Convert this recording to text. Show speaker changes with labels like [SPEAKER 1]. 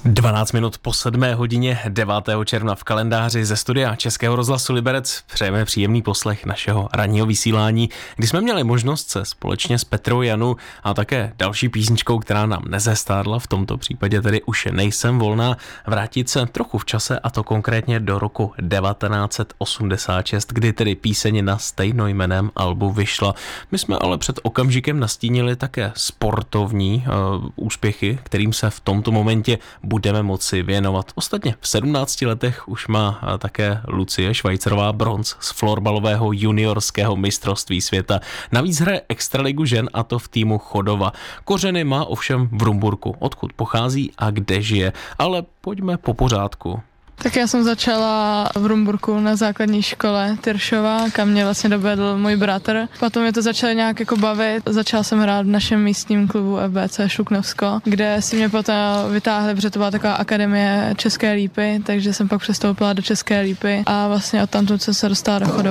[SPEAKER 1] 12 minut po 7. hodině 9. června v kalendáři ze studia Českého rozhlasu Liberec přejeme příjemný poslech našeho ranního vysílání, kdy jsme měli možnost se společně s Petrou Janu a také další písničkou, která nám nezestárla, v tomto případě tedy Už nejsem volná, vrátit se trochu v čase, a to konkrétně do roku 1986, kdy tedy píseň na stejnojmenném albu vyšla. My jsme ale před okamžikem nastínili také sportovní úspěchy, kterým se v tomto momentě budeme moci věnovat. Ostatně v 17 letech už má také Lucie Švajcarová bronz z florbalového juniorského mistrovství světa. Navíc hraje extraligu žen, a to v týmu Chodova. Kořeny má ovšem v Rumburku, odkud pochází a kde žije. Ale pojďme po pořádku.
[SPEAKER 2] Tak já jsem začala v Rumburku na základní škole Tyršova, kam mě vlastně dovedl můj bratr. Potom mě to začalo nějak jako bavit. Začala jsem hrát v našem místním klubu FBC Šluknovsko, kde si mě potom vytáhli, protože to byla taková akademie České Lípy, takže jsem pak přestoupila do České Lípy a vlastně odtamtud jsem se dostala do Chodova.